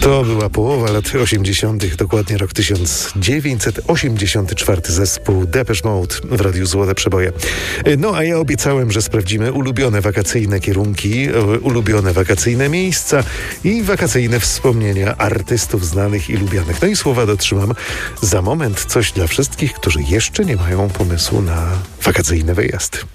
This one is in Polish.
To była połowa lat 80., dokładnie rok 1984, zespół Depeche Mode w Radiu Złote Przeboje. No a ja obiecałem, że sprawdzimy ulubione wakacyjne kierunki, ulubione wakacyjne miejsca i wakacyjne wspomnienia artystów znanych i lubianych. No i słowa dotrzymam. Za moment coś dla wszystkich, którzy jeszcze nie mają pomysłu na wakacyjny wyjazd.